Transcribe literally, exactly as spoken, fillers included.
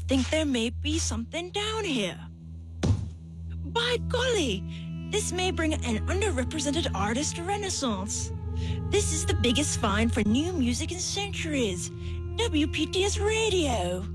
think there may be something down here. By golly, this may bring an underrepresented artist renaissance. This is the biggest find for new music in centuries. W P T S Radio.